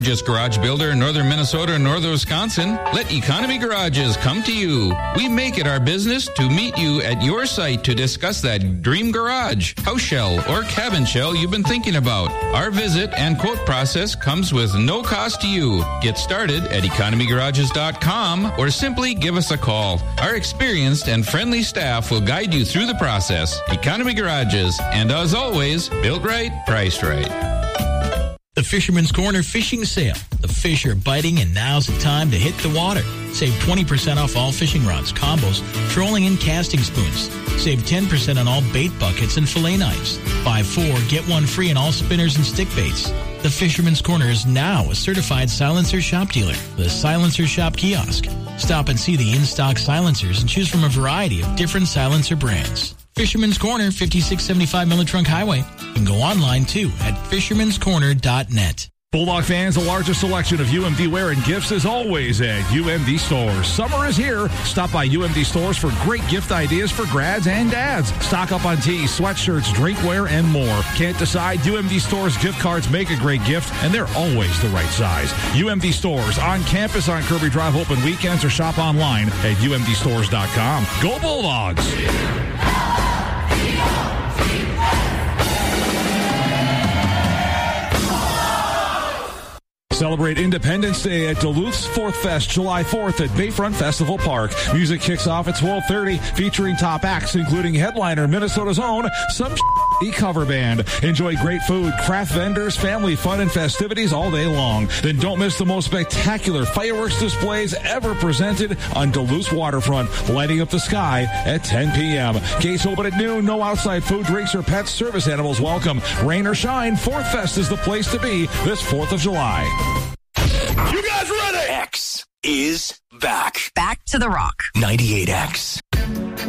Just garage builder in northern Minnesota and northern Wisconsin? Let Economy Garages come to you. We make it our business to meet you at your site to discuss that dream garage, house shell, or cabin shell you've been thinking about. Our visit and quote process comes with no cost to you. Get started at economygarages.com or simply give us a call. Our experienced and friendly staff will guide you through the process. Economy Garages, and as always, built right, priced right. The Fisherman's Corner Fishing Sale. The fish are biting, and now's the time to hit the water. Save 20% off all fishing rods, combos, trolling, and casting spoons. Save 10% on all bait buckets and fillet knives. Buy 4, get 1 free on all spinners and stick baits. The Fisherman's Corner is now a certified silencer shop dealer with a Silencer Shop kiosk. Stop and see the in-stock silencers and choose from a variety of different silencer brands. Fisherman's Corner, 5675 Millitrunk Highway. You can go online, too, at fishermanscorner.net. Bulldog fans, the largest selection of UMD wear and gifts is always at UMD Stores. Summer is here. Stop by UMD Stores for great gift ideas for grads and dads. Stock up on tees, sweatshirts, drinkware, and more. Can't decide? UMD Stores gift cards make a great gift, and they're always the right size. UMD Stores on campus on Kirby Drive, open weekends, or shop online at umdstores.com. Go Bulldogs! Celebrate Independence Day at Duluth's 4th Fest, July 4th at Bayfront Festival Park. Music kicks off at 12:30, featuring top acts including headliner Minnesota's own Some Cover Band. Enjoy great food, craft vendors, family fun, and festivities all day long. Then don't miss the most spectacular fireworks displays ever presented on Duluth's waterfront, lighting up the sky at 10 p.m. Gates open at noon. No outside food, drinks, or pets. Service animals welcome. Rain or shine, 4th Fest is the place to be this 4th of July. You guys ready? X is back. Back to the Rock. 98X.